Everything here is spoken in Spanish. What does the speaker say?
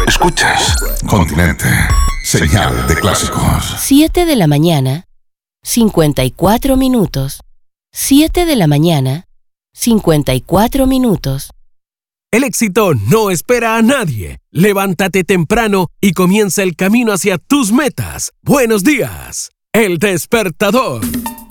Escuchas Continente, señal de clásicos. 7 de la mañana, 54 minutos. 7 de la mañana, 54 minutos. El éxito no espera a nadie. Levántate temprano y comienza el camino hacia tus metas. Buenos días, El Despertador.